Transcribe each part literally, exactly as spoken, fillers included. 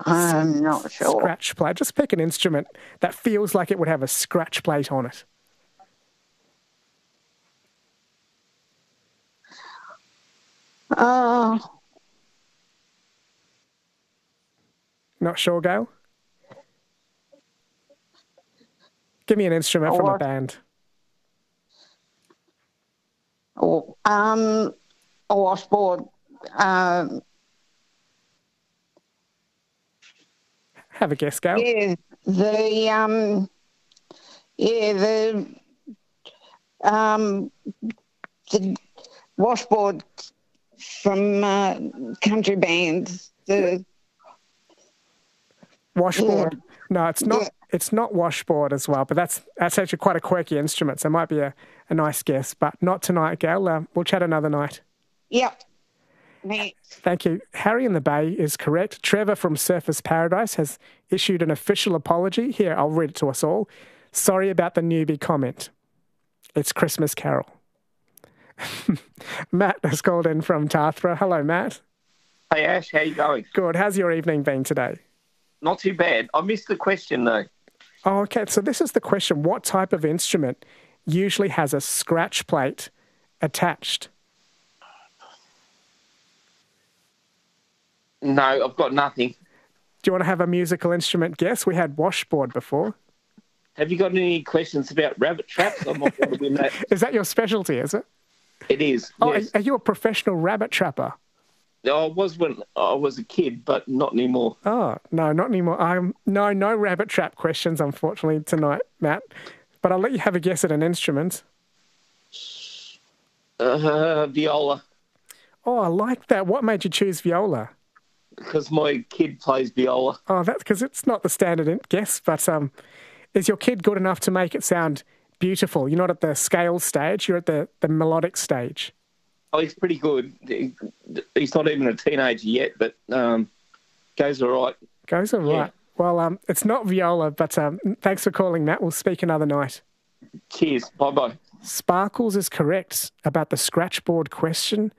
I'm not sure. Scratch plate. Just pick an instrument that feels like it would have a scratch plate on it. Uh, Not sure, Gail? Give me an instrument from a Or- band. or, um, a washboard. Um, Have a guess, Gail. yeah, the, um, yeah, the, um, the washboard from uh, country bands. The Washboard. No, it's not. Yeah. It's not washboard as well, but that's that's actually quite a quirky instrument, so it might be a, a nice guess, but not tonight, Gail. Uh, we'll chat another night. Yep. Thanks. Thank you. Harry in the Bay is correct. Trevor from Surfers Paradise has issued an official apology. Here, I'll read it to us all. Sorry about the newbie comment. It's Christmas Carol. Matt has called in from Tathra. Hello, Matt. Hey Ash, how you going? Good. How's your evening been today? Not too bad. I missed the question though. Oh, okay. So this is the question. What type of instrument usually has a scratch plate attached? No, I've got nothing. Do you want to have a musical instrument guess? We had washboard before. Have you got any questions about rabbit traps? I might want to win that. Is that your specialty, is it? It is. Oh, Yes. are, are you a professional rabbit trapper? I was when I was a kid, but not anymore. Oh, no, not anymore. Um, no, no rabbit trap questions, unfortunately, tonight, Matt. But I'll let you have a guess at an instrument. Uh, viola, Oh, I like that. What made you choose viola? because my kid plays viola. Oh, that's because it's not the standard in- guess, but um, is your kid good enough to make it sound beautiful? You're not at the scale stage, you're at the, the melodic stage. Oh, he's pretty good. He- He's not even a teenager yet, but um, goes all right. Goes all Yeah. right. Well, um, it's not viola, but um, thanks for calling, Matt. We'll speak another night. Cheers. Bye bye. Sparkles is correct about the scratchboard question.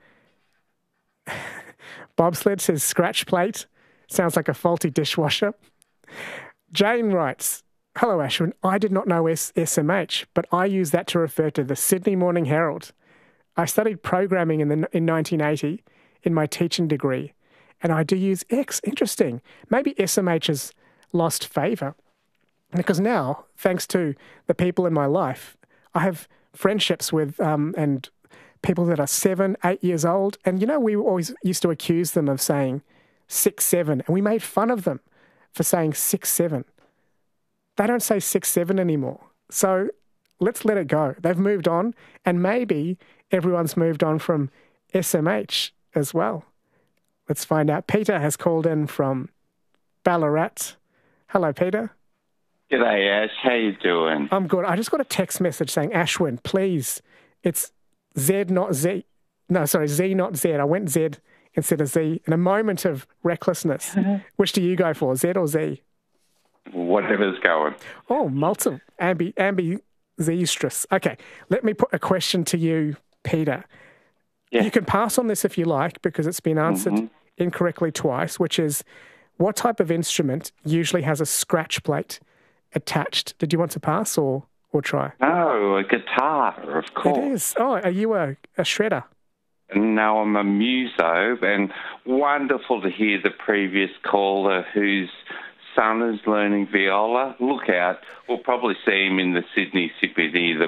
Bobsled says scratch plate. Sounds like a faulty dishwasher. Jane writes, hello, Ashwin. I did not know S- SMH, but I use that to refer to the Sydney Morning Herald. I studied programming in, the, in nineteen eighty in my teaching degree, and I do use X. Interesting. Maybe S M H has lost favour. Because now, thanks to the people in my life, I have friendships with um, and people that are seven, eight years old. And, you know, we always used to accuse them of saying six, seven, and we made fun of them for saying six, seven. They don't say six, seven anymore. So let's let it go. They've moved on, and maybe everyone's moved on from S M H as well. Let's find out. Peter has called in from Ballarat. Hello, Peter. G'day, Ash. How you doing? I'm good. I just got a text message saying, Ashwin, please, it's Z, not Z. No, sorry, Z, not Z. I went Z instead of Z in a moment of recklessness. Which do you go for, Z or Z? Whatever's going. Oh, multiple, ambi, ambi-zestrous. Okay, let me put a question to you, Peter. Yeah. You can pass on this if you like because it's been answered Mhm. incorrectly twice, which is what type of instrument usually has a scratch plate attached? Did you want to pass or, or try? No, a guitar, of course. It is. Oh, are you a, a shredder? No, I'm a muso, and wonderful to hear the previous caller whose son is learning viola. Look out. We'll probably see him in the Sydney C B D, the